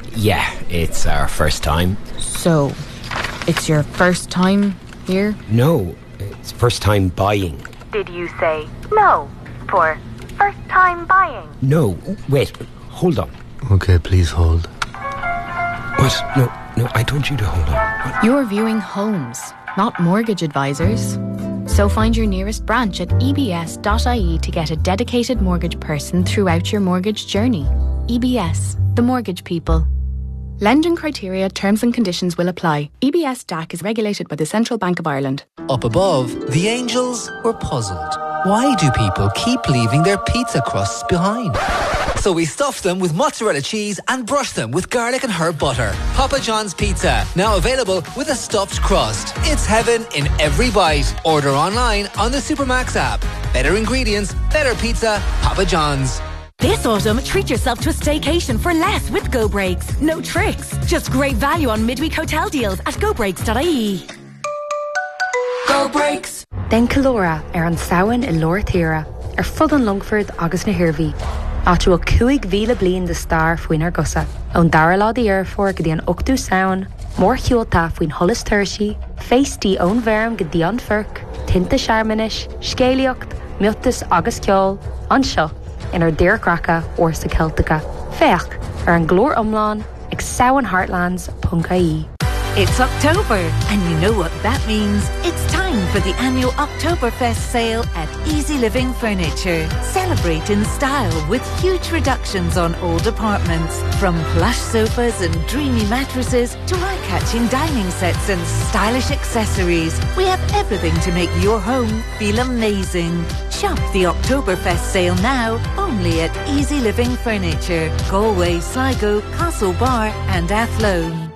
Yeah, it's our first time. So, it's your first time here? No, it's first time buying. Did you say no for first time buying? No, wait, hold on. Okay, please hold. What? No, I told you to hold on. What? You're viewing homes, not mortgage advisors. So find your nearest branch at ebs.ie to get a dedicated mortgage person throughout your mortgage journey. EBS, the mortgage people. Lending criteria, terms and conditions will apply. EBS DAC is regulated by the Central Bank of Ireland. Up above, the angels were puzzled. Why do people keep leaving their pizza crusts behind? So we stuffed them with mozzarella cheese and brushed them with garlic and herb butter. Papa John's Pizza, now available with a stuffed crust. It's heaven in every bite. Order online on the Supermax app. Better ingredients, better pizza, Papa John's. This autumn, treat yourself to a staycation for less with Go Breaks. No tricks, just great value on midweek hotel deals at gobreaks.ie. Go Breaks. Den Calora an saoin I Lór Tíre, fud an Longford agus na Hirví. Áú 2 mhíle bliain de star faoin ar gosa. Ón dara lá di airfór go dtí an 8ú saoin, mór chiúlta faoin Hollis Tuirsi, féistí ón bhearm go dtí an Firc, tinta searmanis, scéalaocht, miutas agus ceol, an seo, inar dearcracha orsa Celtica. Féach ar an glór umlán ag saoinheartlands.ie. It's October, and you know what that means. It's time for the annual Oktoberfest sale at Easy Living Furniture. Celebrate in style with huge reductions on all departments. From plush sofas and dreamy mattresses to eye-catching dining sets and stylish accessories. We have everything to make your home feel amazing. Shop the Oktoberfest sale now, only at Easy Living Furniture. Galway, Sligo, Castlebar and Athlone.